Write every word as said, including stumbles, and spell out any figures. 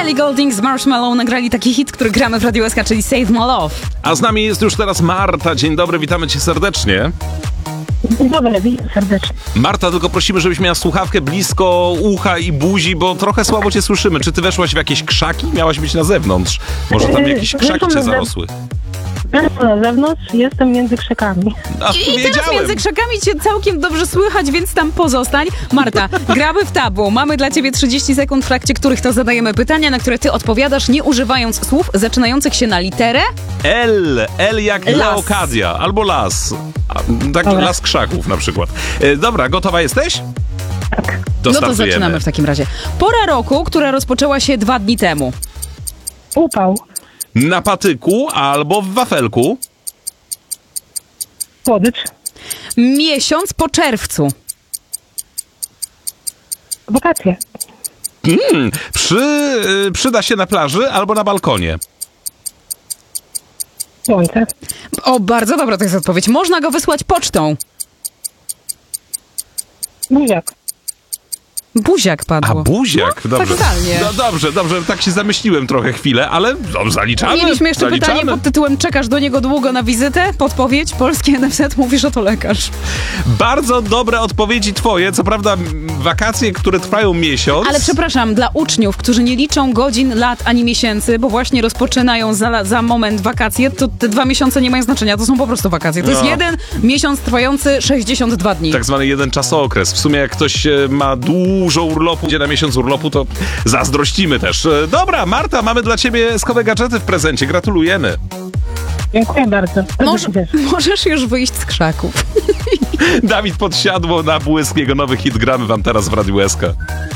Ellie Goulding z Marshmallow nagrali taki hit, który gramy w Radio S K, czyli Save My Love. A z nami jest już teraz Marta. Dzień dobry, witamy cię serdecznie. Dzień dobry, witam serdecznie. Marta, tylko prosimy, żebyś miała słuchawkę blisko ucha i buzi, bo trochę słabo cię słyszymy. Czy ty weszłaś w jakieś krzaki? Miałaś być na zewnątrz. Może tam jakieś krzaki cię zarosły. Jestem na zewnątrz, jestem między krzakami. A, I teraz między krzakami cię całkiem dobrze słychać, więc tam pozostań. Marta, gramy w tabu. Mamy dla ciebie trzydzieści sekund, w trakcie których to zadajemy pytania, na które ty odpowiadasz, nie używając słów zaczynających się na literę L. L jak Las. Leokadia. Albo las. A, tak, Dobra. las krzaków na przykład. E, dobra, gotowa jesteś? Tak. To No to startujemy. zaczynamy w takim razie. Pora roku, która rozpoczęła się dwa dni temu. Upał, Na patyku albo w wafelku. słodycz, Miesiąc po czerwcu. wakacje, Hmm, przy, y, przyda się na plaży albo na balkonie. słońce, O, bardzo dobra to jest odpowiedź. Można go wysłać pocztą. buziak, Buziak A padło. buziak, No, dobrze. tak idealnie. No dobrze, dobrze, tak się zamyśliłem trochę chwilę, ale no, zaliczamy. Mieliśmy jeszcze zaliczamy. pytanie pod tytułem czekasz do niego długo na wizytę? Podpowiedź, polskie N F Z mówi, że to lekarz. Bardzo dobre odpowiedzi twoje, co prawda m, wakacje, które trwają miesiąc. Ale przepraszam, dla uczniów, którzy nie liczą godzin, lat ani miesięcy, bo właśnie rozpoczynają za, za moment wakacje, to te dwa miesiące nie mają znaczenia, to są po prostu wakacje. To No. jest jeden miesiąc trwający sześćdziesiąt dwa dni. Tak zwany jeden czasookres. W sumie jak ktoś e, ma dużo urlopu, idzie na miesiąc urlopu, to zazdrościmy też. E, Dobra, Marta, mamy dla ciebie skowe gadżety w prezencie. Gratulujemy. dziękuję bardzo. Może, Też. możesz już wyjść z krzaków. Dawid Podsiadło na błysk, jego nowy hit gramy wam teraz w Radiu S K.